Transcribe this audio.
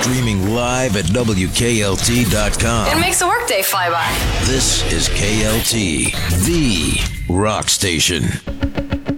Streaming live at WKLT.com. It makes a workday fly by. This is KLT, the rock station.